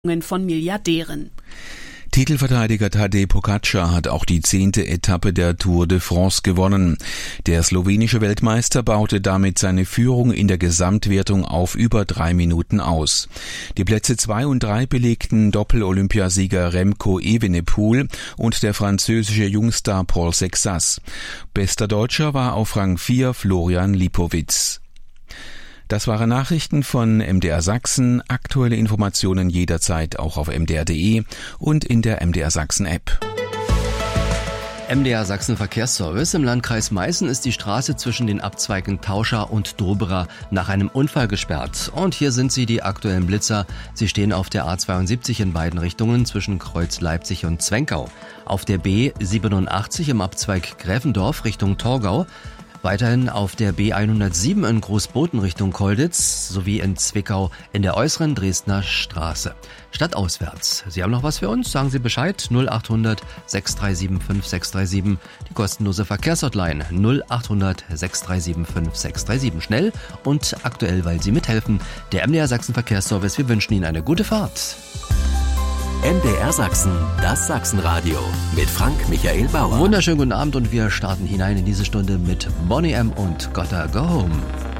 von Milliardären. Titelverteidiger Tadej Pogačar hat auch die 10. Etappe der Tour de France gewonnen. Der slowenische Weltmeister baute damit seine Führung in der Gesamtwertung auf über 3 Minuten aus. Die Plätze 2 und 3 belegten Doppel-Olympiasieger Remco Evenepoel und der französische Jungstar Paul Sexas. Bester Deutscher war auf Rang 4 Florian Lipowitz. Das waren Nachrichten von MDR Sachsen. Aktuelle Informationen jederzeit auch auf mdr.de und in der MDR Sachsen App. MDR Sachsen Verkehrsservice. Im Landkreis Meißen ist die Straße zwischen den Abzweigen Tauscha und Doberer nach einem Unfall gesperrt. Und hier sind sie, die aktuellen Blitzer. Sie stehen auf der A72 in beiden Richtungen zwischen Kreuz Leipzig und Zwenkau. Auf der B87 im Abzweig Gräfendorf Richtung Torgau. Weiterhin auf der B107 in Großboten Richtung Kolditz sowie in Zwickau in der äußeren Dresdner Straße. Stadtauswärts. Sie haben noch was für uns? Sagen Sie Bescheid. 0800 637 5637. Die kostenlose Verkehrshotline 0800 637 5637. Schnell und aktuell, weil Sie mithelfen. Der MDR Sachsen Verkehrsservice. Wir wünschen Ihnen eine gute Fahrt. MDR Sachsen, das Sachsenradio mit Frank Michael Bauer. Wunderschönen guten Abend und wir starten hinein in diese Stunde mit Boney M. und Gotta Go Home.